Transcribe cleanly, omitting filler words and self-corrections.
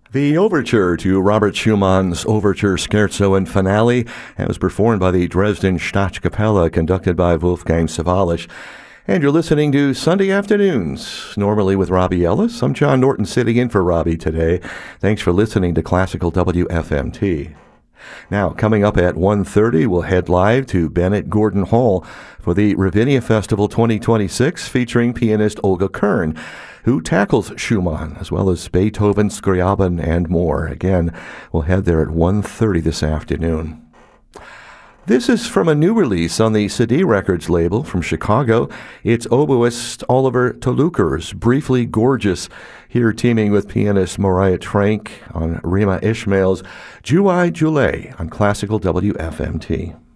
The overture to Robert Schumann's Overture Scherzo and Finale was performed by the Dresden Staatskapelle, conducted by Wolfgang Sawallisch. And you're listening to Sunday Afternoons, normally with Robbie Ellis. I'm John Norton sitting in for Robbie today. Thanks for listening to Classical WFMT. Now, coming up at 1:30, we'll head live to Bennett Gordon Hall for the Ravinia Festival 2026, featuring pianist Olga Kern, who tackles Schumann, as well as Beethoven, Scriabin, and more. Again, we'll head there at 1:30 this afternoon. This is from a new release on the CD Records label from Chicago. It's oboist Oliver Toluker's Briefly Gorgeous, here teaming with pianist Mariah Trank on Rima Ishmael's Juai Julay on Classical WFMT.